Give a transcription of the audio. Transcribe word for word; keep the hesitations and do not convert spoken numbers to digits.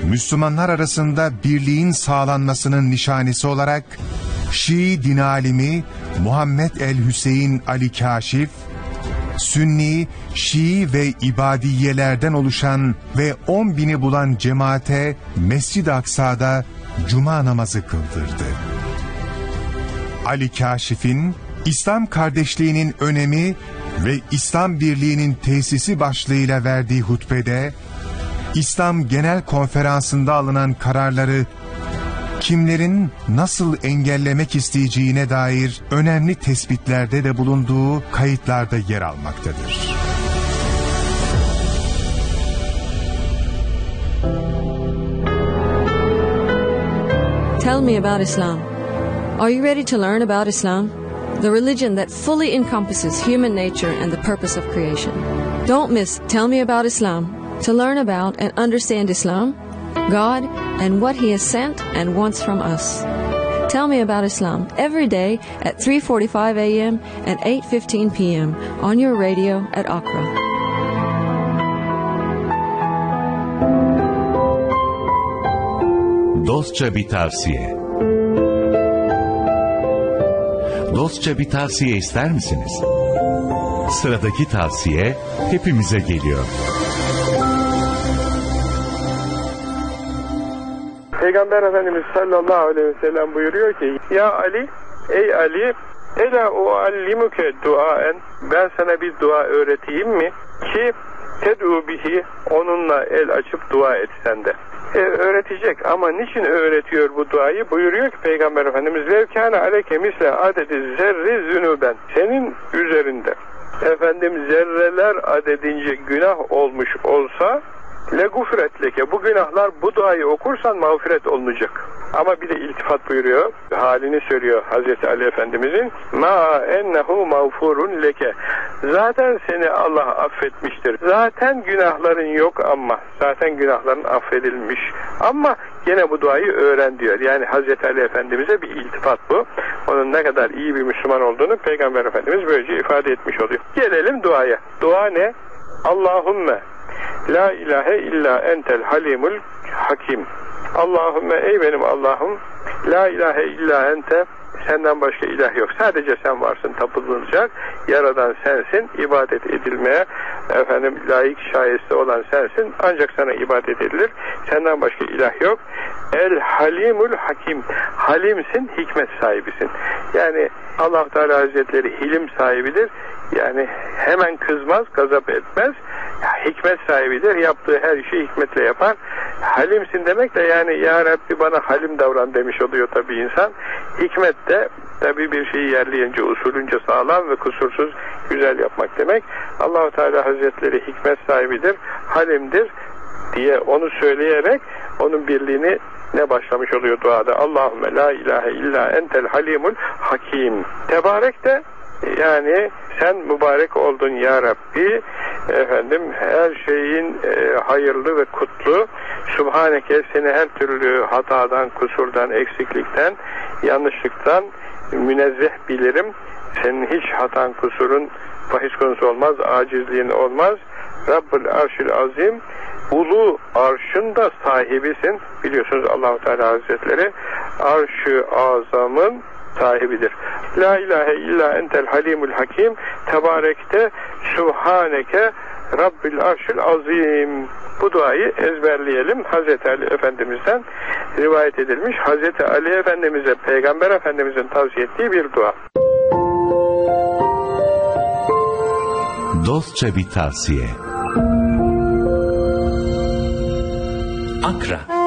Müslümanlar arasında birliğin sağlanmasının nişanesi olarak Şii din alimi Muhammed el-Hüseyin Ali Kâşif, Sünni, Şii ve İbadiyelerden oluşan ve on bini bulan cemaate Mescid-i Aksa'da Cuma namazı kıldırdı. Ali Kâşif'in İslam kardeşliğinin önemi ve İslam birliğinin tesisi başlığıyla verdiği hutbede, İslam Genel Konferansı'nda alınan kararları kimlerin nasıl engellemek isteyeceğine dair önemli tespitlerde de bulunduğu kayıtlarda yer almaktadır. Tell me about Islam. Are you ready to learn about Islam? The religion that fully encompasses human nature and the purpose of creation. Don't miss Tell Me About Islam. To learn about and understand Islam, God, and what He has sent and wants from us. Tell Me About Islam every day at three forty-five a.m. and eight fifteen p.m. on your radio at Accra. Dostça bir tavsiye. Dostça bir tavsiye ister misiniz? Sıradaki tavsiye hepimize geliyor. Peygamber Efendimiz sallallahu aleyhi ve sellem buyuruyor ki, ya Ali, ey Ali, ela uallimuke duaen, ben sana bir dua öğreteyim mi ki ted'u bihi, onunla el açıp dua etsen de. E, öğretecek ama niçin öğretiyor bu duayı? Buyuruyor ki Peygamber Efendimiz, levkâne aleyke misle adedi zerri zünüben, senin üzerinde efendim zerreler adedince günah olmuş olsa le gufret leke, bu günahlar bu duayı okursan mağfiret olunacak. Ama bir de iltifat buyuruyor, halini söylüyor Hazreti Ali Efendimizin, ma ennehu mağfurun leke, zaten seni Allah affetmiştir, zaten günahların yok ama zaten günahların affedilmiş ama gene bu duayı öğren diyor. Yani Hazreti Ali Efendimiz'e bir iltifat bu. Onun ne kadar iyi bir Müslüman olduğunu Peygamber Efendimiz böylece ifade etmiş oluyor. Gelelim duaya. Dua ne? Allahümme la ilahe illa entel halimul hakim. Allahümme, ey benim Allah'ım, la ilahe illa ente, senden başka ilah yok. Sadece sen varsın, tapınılacak. Yaradan sensin, ibadet edilmeye efendim layık şayeste olan sensin. Ancak sana ibadet edilir. Senden başka ilah yok. El halimul hakim. Halimsin, hikmet sahibisin. Yani Allah Teala Hazretleri hilim sahibidir. Yani hemen kızmaz, gazap etmez. Hikmet sahibidir. Yaptığı her şeyi hikmetle yapar. Halimsin demek de yani ya Rabbi bana halim davran demiş oluyor tabii insan. Hikmet de tabii bir şeyi yerleyince, usulünce sağlam ve kusursuz güzel yapmak demek. Allah Teala Hazretleri hikmet sahibidir, halimdir diye onu söyleyerek onun birliğini ne başlamış oluyor duada? Allahümme la ilahe illa entel halimul hakim. Tebarek de yani sen mübarek oldun ya Rabbi, efendim her şeyin e, hayırlı ve kutlu. Subhaneke, seni her türlü hatadan, kusurdan, eksiklikten, yanlışlıktan münezzeh bilirim. Senin hiç hatan, kusurun bahis konusu olmaz, acizliğin olmaz. Rabbül Arşil Azim, ulu arşın da sahibisin. Biliyorsunuz Allah-u Teala Hazretleri arş-ı azamın sahibidir. La ilahe illa entel halimul hakim. Tebarekte Subhaneke Rabbil Arşil Azim. Bu duayı ezberleyelim. Hazreti Ali Efendimiz'den rivayet edilmiş. Hazreti Ali Efendimiz'e Peygamber Efendimiz'in tavsiye ettiği bir dua. Dostça bir tavsiye. Akra.